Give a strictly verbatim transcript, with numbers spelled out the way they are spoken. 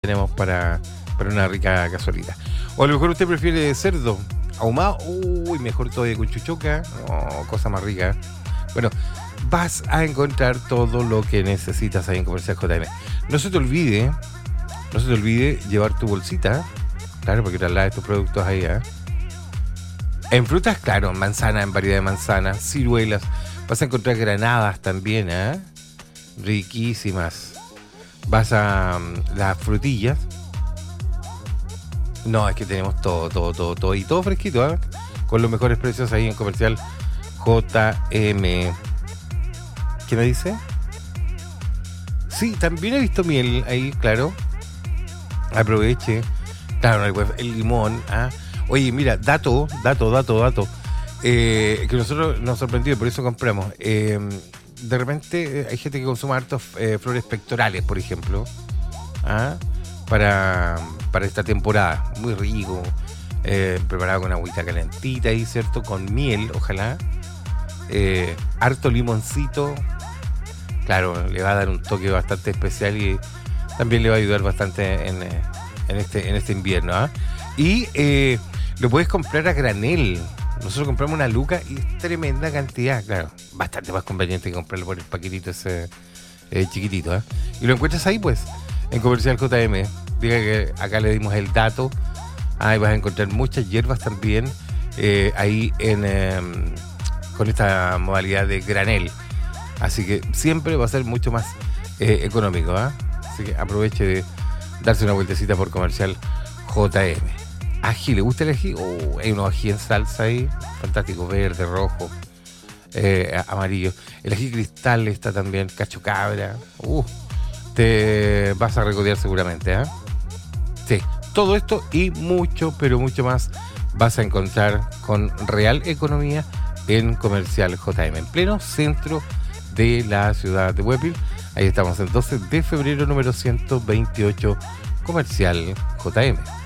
tenemos para, para una rica cazuelita. O a lo mejor usted prefiere cerdo ahumado, uy, mejor todavía con chuchoca, no, cosa más rica. Bueno, vas a encontrar todo lo que necesitas ahí en Comercial J M. No se te olvide, no se te olvide llevar tu bolsita, claro, porque traslades tus productos ahí, ¿eh? En frutas, claro, manzana, en variedad de manzanas, ciruelas, vas a encontrar granadas también, ¿eh? Riquísimas. Vas a um, las frutillas. No, es que tenemos todo, todo, todo, todo. Y todo fresquito, ¿eh? Con los mejores precios ahí en Comercial J M. ¿Qué me dice? Sí, también he visto miel ahí, claro. Aproveche. Claro, el limón. ¿Ah? Oye, mira, dato, dato, dato, dato. Eh, que nosotros nos sorprendió y por eso compramos. Eh, de repente hay gente que consuma hartos eh, flores pectorales, por ejemplo. ¿Ah? Para, para esta temporada. Muy rico. Eh, preparado con agüita calentita ahí, ¿cierto? Con miel, ojalá. Eh, harto limoncito. Claro, le va a dar un toque bastante especial y también le va a ayudar bastante en, en, este, en este invierno. ¿Ah? Y eh, lo puedes comprar a granel. Nosotros compramos una luca y es tremenda cantidad. Claro, bastante más conveniente que comprarlo por el paquetito ese eh, chiquitito. ¿Eh? Y lo encuentras ahí, pues, en Comercial J M. Diga que acá le dimos el dato. Ahí vas a encontrar muchas hierbas también eh, ahí en eh, con esta modalidad de granel. Así que siempre va a ser mucho más eh, económico. ¿Eh? Así que aproveche de darse una vueltecita por Comercial J M. Ají, ¿le gusta el ají? Oh, hay unos ají en salsa ahí, fantástico, verde, rojo, eh, amarillo. El ají cristal está también, cacho cabra. Uh, te vas a regodear seguramente, ¿eh? Sí, todo esto y mucho, pero mucho más vas a encontrar con real economía en Comercial J M, en pleno centro de la ciudad de Huepil. Ahí estamos el doce de febrero, número ciento veintiocho, Comercial J M.